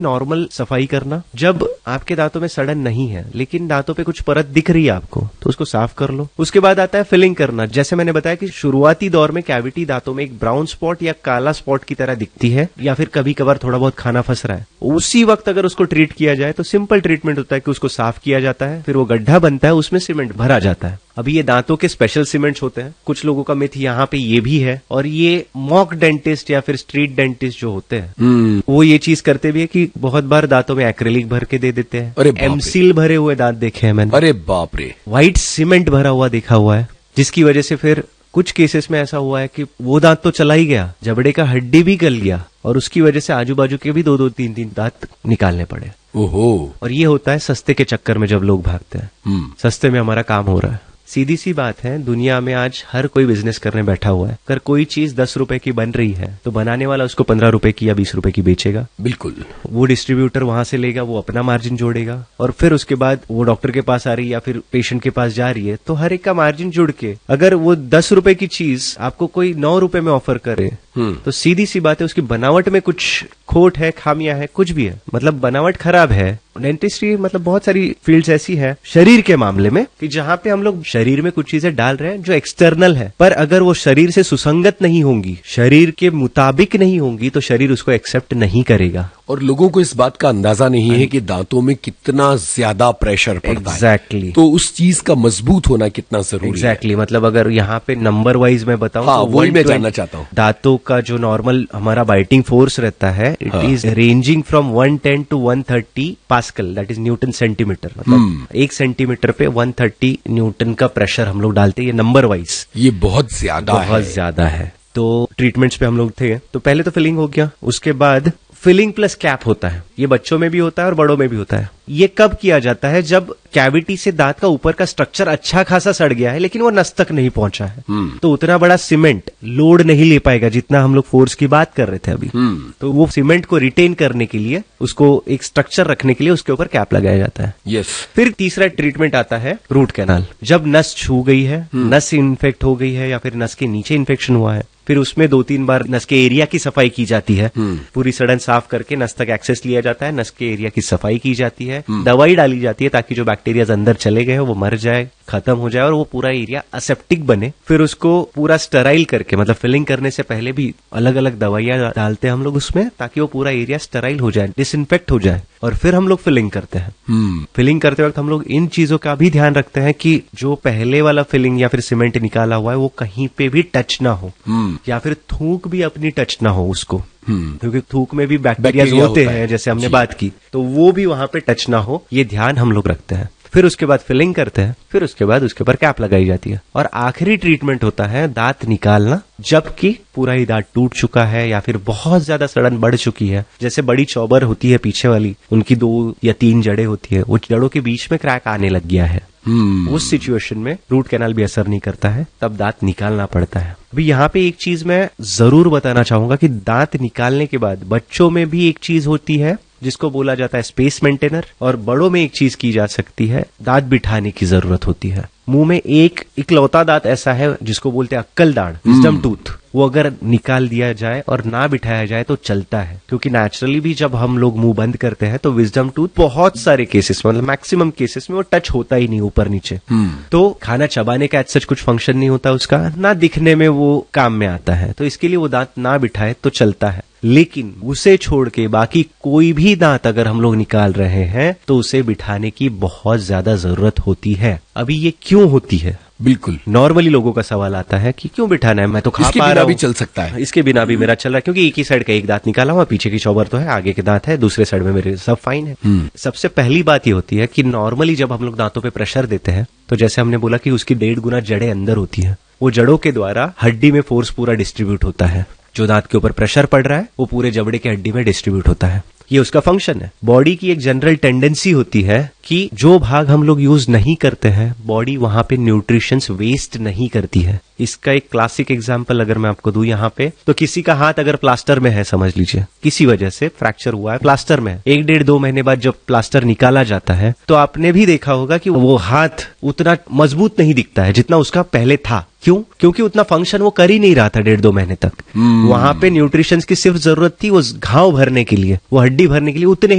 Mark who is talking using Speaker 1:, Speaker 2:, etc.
Speaker 1: Normal सफाई करना। जब आपके दांतों में सड़न नहीं है लेकिन दांतों पे कुछ परत दिख रही है आपको, तो उसको साफ कर लो। उसके बाद आता है फिलिंग करना। जैसे मैंने बताया कि शुरुआती दौर में कैविटी दांतों में एक ब्राउन स्पॉट या काला स्पॉट की तरह दिखती है, या फिर कभी कभार थोड़ा बहुत खाना फंस रहा है। उसी वक्त अगर उसको ट्रीट किया जाए तो सिंपल ट्रीटमेंट होता है कि उसको साफ किया जाता है, फिर वो गड्ढा बनता है, उसमें सीमेंट भरा जाता है। अभी ये दांतों के स्पेशल सीमेंट्स होते हैं। कुछ लोगों का मिथ यहाँ पे ये भी है, और ये मॉक डेंटिस्ट या फिर स्ट्रीट डेंटिस्ट जो होते हैं वो ये चीज करते भी है कि बहुत बार दांतों में एक्रेलिक भर के दे देते हैं। एमसील भरे हुए दांत देखे हैं मैंने।
Speaker 2: अरे बाप रे।
Speaker 1: व्हाइट सीमेंट भरा हुआ देखा हुआ है, जिसकी वजह से फिर कुछ केसेस में ऐसा हुआ है कि वो दांत तो चला ही गया, जबड़े का हड्डी भी गल गया, और उसकी वजह से आजू बाजू के भी 2-2, 3-3 दांत निकालने पड़े।
Speaker 2: ओहो।
Speaker 1: और ये होता है सस्ते के चक्कर में, जब लोग भागते हैं सस्ते में हमारा काम हो रहा है। सीधी सी बात है, दुनिया में आज हर कोई बिजनेस करने बैठा हुआ है। अगर कोई चीज 10 रुपए की बन रही है तो बनाने वाला उसको 15 रुपए की या 20 रुपए की बेचेगा।
Speaker 2: बिल्कुल।
Speaker 1: वो डिस्ट्रीब्यूटर वहां से लेगा, वो अपना मार्जिन जोड़ेगा, और फिर उसके बाद वो डॉक्टर के पास आ रही है या फिर पेशेंट के पास जा रही है, तो हर एक का मार्जिन जुड़ के अगर वो 10 रुपए की चीज आपको कोई 9 रुपए में ऑफर करे तो सीधी सी बात है उसकी बनावट में कुछ खोट है, खामियां है, कुछ भी है, मतलब बनावट खराब है। डेंटिस्ट्री मतलब बहुत सारी फील्ड्स ऐसी है शरीर के मामले में कि जहां पे हम लोग शरीर में कुछ चीजें डाल रहे हैं जो एक्सटर्नल है, पर अगर वो शरीर से सुसंगत नहीं होंगी, शरीर के मुताबिक नहीं होंगी, तो शरीर उसको एक्सेप्ट नहीं करेगा।
Speaker 2: और लोगों को इस बात का अंदाजा नहीं है कि दांतों में कितना ज्यादा प्रेशर पड़ता है। तो उस चीज का मजबूत होना कितना जरूरी है।
Speaker 1: मतलब अगर यहाँ पे नंबर वाइज मैं बताऊं,
Speaker 2: हाँ, तो वही मैं जानना चाहता हूँ।
Speaker 1: दांतों का जो नॉर्मल हमारा बाइटिंग फोर्स रहता है, it is ranging from 110 to 130 pascal, that is Newton centimetre. मतलब 1 सेंटीमीटर पे 130 न्यूटन का प्रेशर हम लोग डालते हैं, ये नंबर वाइज।
Speaker 2: ये बहुत ज्यादा है।
Speaker 1: तो ट्रीटमेंट्स पे हम लोग थे, तो पहले तो फिलिंग हो गया, उसके बाद फिलिंग प्लस कैप होता है। ये बच्चों में भी होता है और बड़ों में भी होता है। ये कब किया जाता है? जब कैविटी से दांत का ऊपर का स्ट्रक्चर अच्छा खासा सड़ गया है लेकिन वो नस तक नहीं पहुंचा है, तो उतना बड़ा सीमेंट लोड नहीं ले पाएगा जितना हम लोग फोर्स की बात कर रहे थे अभी। तो वो सीमेंट को रिटेन करने के लिए, उसको एक स्ट्रक्चर रखने के लिए उसके ऊपर कैप लगाया जाता है।
Speaker 2: यस।
Speaker 1: फिर तीसरा ट्रीटमेंट आता है रूट कैनाल। जब नस छू गई है, नस इन्फेक्ट हो गई है या फिर नस के नीचे इन्फेक्शन हुआ है, फिर उसमें 2-3 बार नस के एरिया की सफाई की जाती है। पूरी सड़न साफ करके नस तक एक्सेस लिया जाता है, नस के एरिया की सफाई की जाती है, दवाई डाली जाती है ताकि जो बैक्टीरिया अंदर चले गए वो मर जाए, खत्म हो जाए और वो पूरा एरिया असेप्टिक बने। फिर उसको पूरा स्टेराइल करके, मतलब फिलिंग करने से पहले भी अलग अलग दवाइयां डालते हैं हम लोग उसमें, ताकि वो पूरा एरिया स्टेराइल हो जाए, डिसइंफेक्ट हो जाए, और फिर हम लोग फिलिंग करते हैं। फिलिंग करते वक्त हम लोग इन चीजों का भी ध्यान रखते हैं कि जो पहले वाला फिलिंग या फिर सीमेंट निकाला हुआ है वो कहीं पे भी टच ना हो, या फिर थूक भी अपनी टच ना हो उसको, क्योंकि थूक में भी बैक्टीरिया होते हैं जैसे हमने बात की, तो वो भी वहां पे टच ना हो, ये ध्यान हम लोग रखते हैं। फिर उसके बाद फिलिंग करते हैं, फिर उसके बाद उसके ऊपर कैप लगाई जाती है, और आखिरी ट्रीटमेंट होता है दांत निकालना, जबकि पूरा ही दांत टूट चुका है या फिर बहुत ज्यादा सड़न बढ़ चुकी है। जैसे बड़ी चौबर होती है पीछे वाली, उनकी 2 या 3 जड़ें होती है, वो जड़ों के बीच में क्रैक आने लग गया है। उस सिचुएशन में रूट कैनाल भी असर नहीं करता है, तब दांत निकालना पड़ता है। अभी यहाँ पे एक चीज मैं जरूर बताना चाहूंगा कि दांत निकालने के बाद बच्चों में भी एक चीज होती है जिसको बोला जाता है स्पेस मेंटेनर, और बड़ों में एक चीज की जा सकती है, दांत बिठाने की जरूरत होती है। मुंह में एक इकलौता दांत ऐसा है जिसको बोलते हैं अक्कल दांत, विजडम टूथ, वो अगर निकाल दिया जाए और ना बिठाया जाए तो चलता है, क्योंकि नेचुरली भी जब हम लोग मुंह बंद करते हैं तो विजडम टूथ बहुत सारे केसेस में, मतलब मैक्सिमम केसेस में वो टच होता ही नहीं ऊपर नीचे। तो खाना चबाने का सच कुछ फंक्शन नहीं होता उसका, ना दिखने में वो काम में आता है, तो इसके लिए वो दांत ना बिठाए तो चलता है। लेकिन उसे छोड़ के बाकी कोई भी दांत अगर हम लोग निकाल रहे हैं तो उसे बिठाने की बहुत ज्यादा जरूरत होती है। अभी ये क्यों होती है?
Speaker 2: बिल्कुल
Speaker 1: नॉर्मली लोगों का सवाल आता है कि क्यों बिठाना है, मैं तो खा पा रहा हूं,
Speaker 2: भी चल सकता है,
Speaker 1: इसके बिना भी मेरा चल रहा है, क्योंकि एक ही साइड का एक दांत निकाला हुआ, पीछे की चौबर तो है, आगे के दांत है, दूसरे साइड में मेरे सब फाइन है। सबसे पहली बात ये होती है कि नॉर्मली जब हम लोग दांतों पे प्रेशर देते हैं तो जैसे हमने बोला कि उसकी 1.5 गुना जड़ें अंदर होती है, वो जड़ों के द्वारा हड्डी में फोर्स पूरा डिस्ट्रीब्यूट होता है। जो दांत के ऊपर प्रेशर पड़ रहा है वो पूरे जबड़े के हड्डी में डिस्ट्रीब्यूट होता है, ये उसका फंक्शन है। बॉडी की एक जनरल टेंडेंसी होती है कि जो भाग हम लोग यूज नहीं करते हैं, बॉडी वहां पे न्यूट्रिशंस वेस्ट नहीं करती है। इसका एक क्लासिक एग्जांपल अगर मैं आपको दूं यहाँ पे, तो किसी का हाथ अगर प्लास्टर में है, समझ लीजिए किसी वजह से फ्रैक्चर हुआ है, प्लास्टर में है, 1-1.5-2 महीने बाद जब प्लास्टर निकाला जाता है तो आपने भी देखा होगा कि वो हाथ उतना मजबूत नहीं दिखता है जितना उसका पहले था। क्यों? क्योंकि उतना फंक्शन वो कर ही नहीं रहा था 1.5-2 महीने तक। वहां पे न्यूट्रिशंस की सिर्फ जरूरत थी वो घाव भरने के लिए, वो हड्डी भरने के लिए, उतने